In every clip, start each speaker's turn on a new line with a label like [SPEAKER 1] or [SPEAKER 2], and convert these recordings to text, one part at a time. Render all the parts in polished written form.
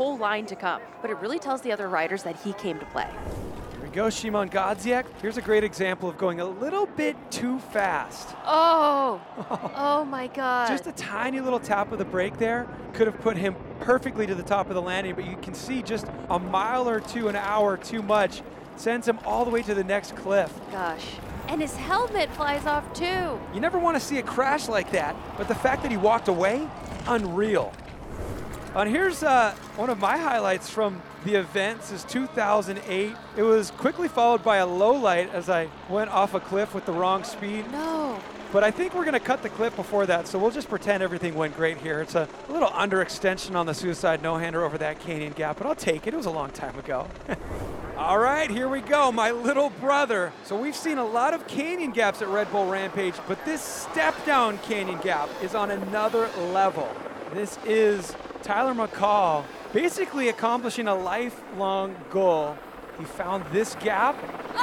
[SPEAKER 1] whole line to come. But it really tells the other riders that he came to play.
[SPEAKER 2] Here we go, Szymon Godziak. Here's a great example of going a little bit too fast.
[SPEAKER 1] Oh, oh my God.
[SPEAKER 2] Just a tiny little tap of the brake there could have put him perfectly to the top of the landing, but you can see just a mile or two an hour too much sends him all the way to the next cliff.
[SPEAKER 1] Gosh. And his helmet flies off too.
[SPEAKER 2] You never want to see a crash like that, but the fact that he walked away, unreal. And here's one of my highlights from the event. This is 2008. It was quickly followed by a low light as I went off a cliff with the wrong speed.
[SPEAKER 1] No.
[SPEAKER 2] But I think we're going to cut the clip before that, so we'll just pretend everything went great here. It's a little underextension on the suicide no-hander over that canyon gap, but I'll take it. It was a long time ago. All right, here we go, my little brother. So we've seen a lot of canyon gaps at Red Bull Rampage, but this step-down canyon gap is on another level. This is Tyler McCall basically accomplishing a lifelong goal. He found this gap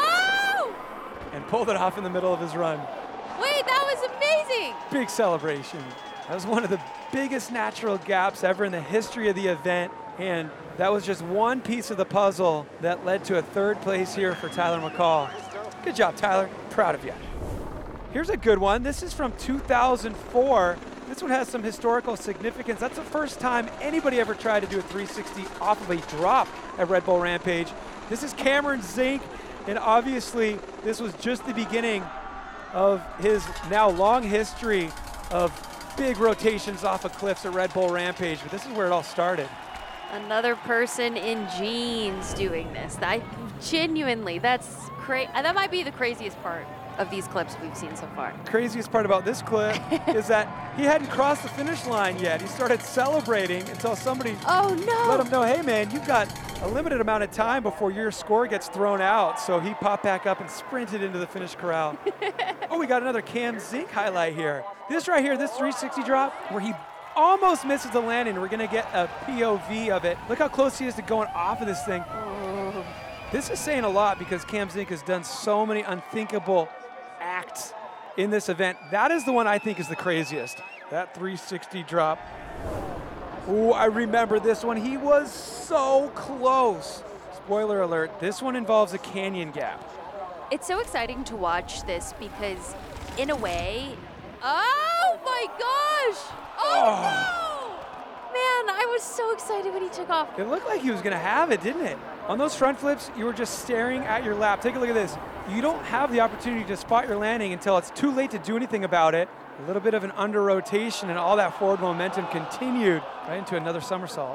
[SPEAKER 2] and pulled it off in the middle of his run.
[SPEAKER 1] Wait, that was amazing.
[SPEAKER 2] Big celebration. That was one of the biggest natural gaps ever in the history of the event, and that was just one piece of the puzzle that led to a third place here for Tyler McCall. Good job, Tyler. Proud of you. Here's a good one. This is from 2004. This one has some historical significance. That's the first time anybody ever tried to do a 360 off of a drop at Red Bull Rampage. This is Cameron Zink, and obviously this was just the beginning of his now long history of big rotations off of cliffs at Red Bull Rampage, but this is where it all started.
[SPEAKER 1] Another person in jeans doing this. Genuinely, that's crazy. That might be the craziest part of these clips we've seen so far.
[SPEAKER 2] Craziest part about this clip is that he hadn't crossed the finish line yet. He started celebrating until somebody let him know, hey man, you've got a limited amount of time before your score gets thrown out. So he popped back up and sprinted into the finish corral. Oh, we got another Cam Zink highlight here. This right here, this 360 drop where he almost misses the landing. We're gonna get a POV of it. Look how close he is to going off of this thing.
[SPEAKER 1] Oh.
[SPEAKER 2] This is saying a lot because Cam Zink has done so many unthinkable acts in this event. That is the one I think is the craziest. That 360 drop. Ooh, I remember this one. He was so close. Spoiler alert, this one involves a canyon gap.
[SPEAKER 1] It's so exciting to watch this because, in a way, oh my gosh! Oh no! Man, I was so excited when he took off.
[SPEAKER 2] It looked like he was gonna have it, didn't it? On those front flips, you were just staring at your lap. Take a look at this. You don't have the opportunity to spot your landing until it's too late to do anything about it. A little bit of an under rotation and all that forward momentum continued right into another somersault.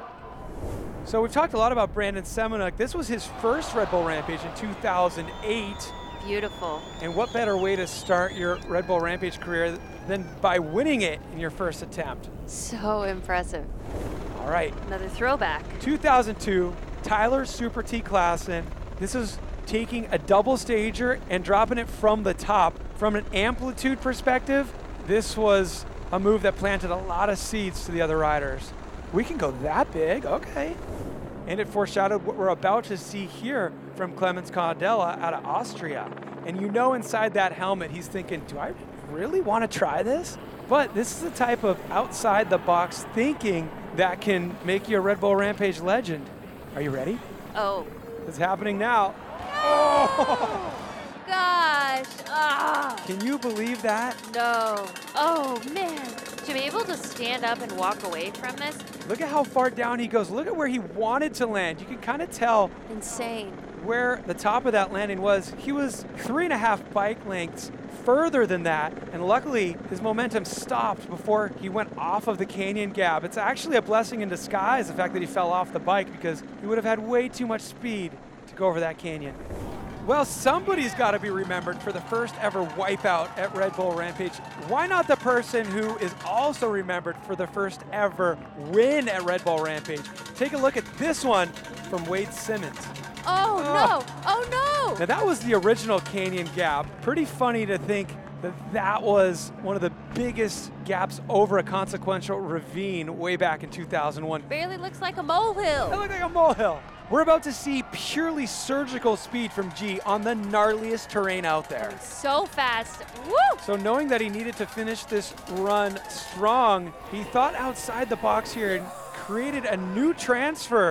[SPEAKER 2] So we've talked a lot about Brandon Semenuk. This was his first Red Bull Rampage in 2008.
[SPEAKER 1] Beautiful.
[SPEAKER 2] And what better way to start your Red Bull Rampage career than by winning it in your first attempt?
[SPEAKER 1] So impressive.
[SPEAKER 2] All right.
[SPEAKER 1] Another throwback.
[SPEAKER 2] 2002, Tyler Super T Klassen. This is taking a double stager and dropping it from the top. From an amplitude perspective, this was a move that planted a lot of seeds to the other riders. We can go that big, okay. And it foreshadowed what we're about to see here from Clemens Candela out of Austria. And you know inside that helmet, he's thinking, do I really want to try this? But this is the type of outside the box thinking that can make you a Red Bull Rampage legend. Are you ready?
[SPEAKER 1] Oh.
[SPEAKER 2] It's happening now.
[SPEAKER 1] Oh. Gosh. Ah.
[SPEAKER 2] Can you believe that?
[SPEAKER 1] No. Oh, man. To be able to stand up and walk away from this.
[SPEAKER 2] Look at how far down he goes. Look at where he wanted to land. You can kind of tell
[SPEAKER 1] Insane.
[SPEAKER 2] where the top of that landing was. He was 3.5 bike lengths further than that, and luckily his momentum stopped before he went off of the canyon gap. It's actually a blessing in disguise, the fact that he fell off the bike, because he would have had way too much speed to go over that canyon. Well, somebody's got to be remembered for the first ever wipeout at Red Bull Rampage. Why not the person who is also remembered for the first ever win at Red Bull Rampage? Take a look at this one from Wade Simmons.
[SPEAKER 1] Oh, no. Oh, no.
[SPEAKER 2] Now, that was the original canyon gap. Pretty funny to think that that was one of the biggest gaps over a consequential ravine way back in 2001.
[SPEAKER 1] Barely looks like a molehill.
[SPEAKER 2] It looked like a molehill. We're about to see purely surgical speed from G on the gnarliest terrain out there.
[SPEAKER 1] So fast. Woo!
[SPEAKER 2] So knowing that he needed to finish this run strong, he thought outside the box here and created a new transfer